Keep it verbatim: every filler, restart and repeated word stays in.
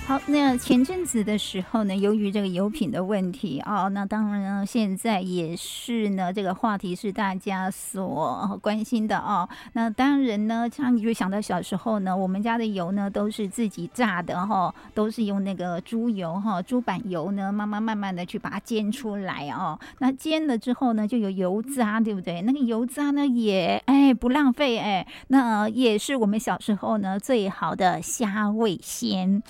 好，那前阵子的时候呢，由于这个油品的问题哦，那当然呢，现在也是呢，这个话题是大家所关心的哦。那当然呢，像你就想到小时候呢，我们家的油呢都是自己榨的哈、哦，都是用那个猪油哈、哦，猪板油呢，慢慢慢慢的去把它煎出来哦。那煎了之后呢，就有油渣，对不对？那个油渣呢，也哎不浪费哎，那也是我们小时候呢最好的虾味鲜。